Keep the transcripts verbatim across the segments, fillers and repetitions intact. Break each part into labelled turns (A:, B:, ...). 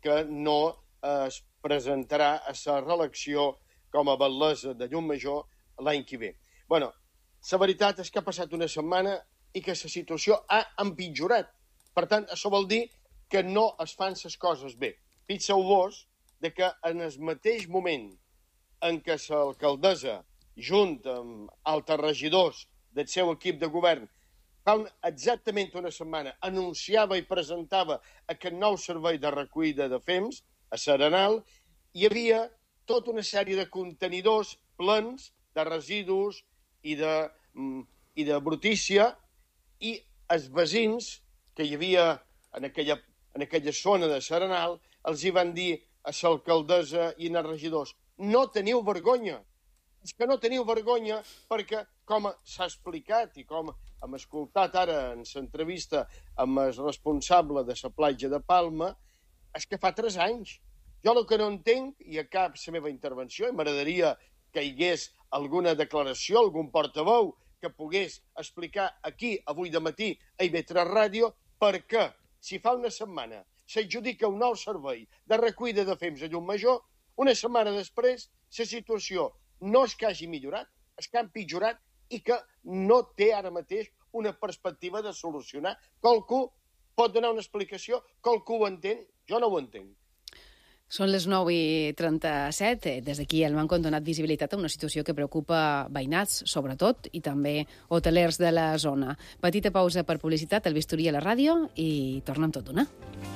A: que no es presentarà a la reelecció com a batllessa de Llucmajor l'any que ve. Bueno, la veritat és que ha passat una setmana i que la situació ha empitjorat. Per tant, això vol dir que no es fan les coses bé. Fixeu-vos de que en el mateix moment en què l'alcaldessa, junt amb altres regidors del seu equip de govern, fa exactament una setmana anunciava i presentava aquest nou servei de recollida de fems a l'Arenal, hi havia tota una sèrie de contenidors plens de residus i de, i de brutícia, i els veïns que hi havia en aquella, en aquella zona de l'Arenal els hi van dir a l'alcaldessa i als regidors: no teniu vergonya. És que no teniu vergonya perquè, com s'ha explicat i com hem escoltat ara en l'entrevista amb el responsable de la platja de Palma, és que fa tres anys. Jo el que no entenc, i acabo la meva intervenció, i m'agradaria que hi hagués alguna declaració, algun portaveu que pogués explicar aquí, avui de matí, a I V tres Ràdio, perquè si fa una setmana s'adjudica un nou servei de recollida de fems a Llucmajor, una setmana després la situació no és que hagi millorat, és que ha empitjorat i que no té ara mateix una perspectiva de solucionar. Qualcú pot donar una explicació, qualcú ho entén, jo no ho entenc.
B: Són les nou i trenta-set. Des d'aquí el Manco han donat visibilitat a una situació que preocupa veïnats, sobretot, i també hotelers de la zona. Petita pausa per publicitat, el bisturí a la ràdio, i tornem tot d'una.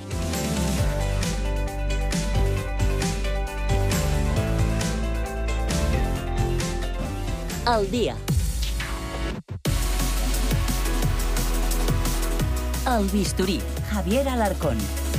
C: Al dia. El bisturí, Javier Alarcón.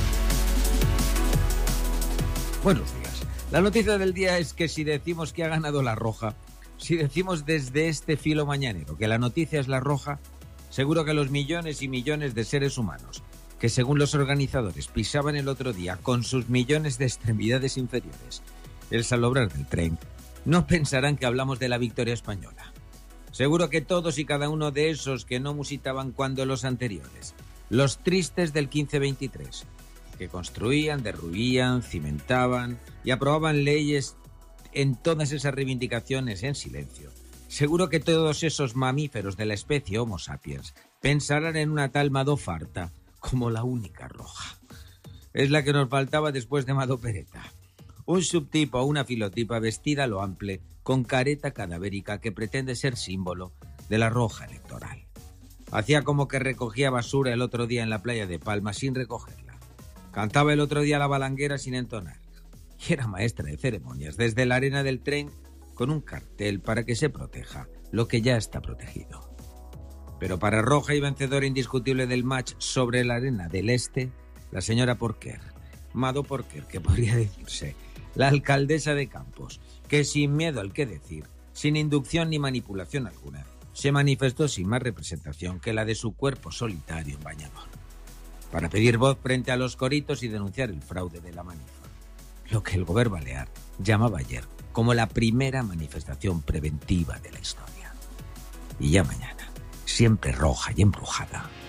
D: Buenos días. La noticia del día es que si decimos que ha ganado la Roja, si decimos desde este filo mañanero que la noticia es la Roja, seguro que los millones y millones de seres humanos que, según los organizadores, pisaban el otro día con sus millones de extremidades inferiores el salobrar del tren, no pensarán que hablamos de la victoria española. Seguro que todos y cada uno de esos que no musitaban cuando los anteriores, los tristes del quince veintitrés, que construían, derruían, cimentaban y aprobaban leyes en todas esas reivindicaciones en silencio. Seguro que todos esos mamíferos de la especie Homo sapiens pensarán en una tal Madó Farta como la única roja. Es la que nos faltaba después de Madó Pereta. Un subtipo o una filotipa vestida a lo ample, con careta cadavérica que pretende ser símbolo de la roja electoral. Hacía como que recogía basura el otro día en la playa de Palma sin recogerla. Cantaba el otro día la balanguera sin entonar. Y era maestra de ceremonias desde la arena del tren con un cartel para que se proteja lo que ya está protegido. Pero para roja y vencedora indiscutible del match sobre la arena del este, la señora Porquer, Madó Porquer, que podría decirse, la alcaldesa de Campos, que sin miedo al que decir, sin inducción ni manipulación alguna, se manifestó sin más representación que la de su cuerpo solitario en bañador, para pedir voz frente a los coritos y denunciar el fraude de la manifa, lo que el gobierno balear llamaba ayer como la primera manifestación preventiva de la historia. Y ya mañana, siempre roja y embrujada,